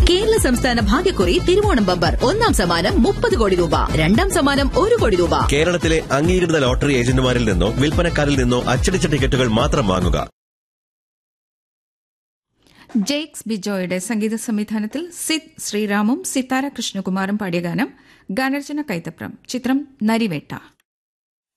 കേരള സംസ്ഥാന ഭാഗ്യക്കുറി തിരുവോണം ബമ്പർ. ഒന്നാം സമ്മാനം 30 കോടി രൂപ, രണ്ടാം സമ്മാനം 1 കോടി രൂപ. കേരളത്തിലെ അംഗീകൃത ലോട്ടറി ഏജന്റുമാരിൽ നിന്നോ വിൽപ്പനക്കാരിൽ നിന്നോ അച്ചടിച്ച ടിക്കറ്റുകൾ മാത്രം വാങ്ങുക. ജെയ്ക്സ് ബിജോയുടെ സംഗീത സംവിധാനത്തിൽ സിദ് ശ്രീറാമും സിത്താര കൃഷ്ണകുമാറും പാടിയ ഗാനം. ഗാനരചന കൈതപ്രം. ചിത്രം നരിവേട്ട.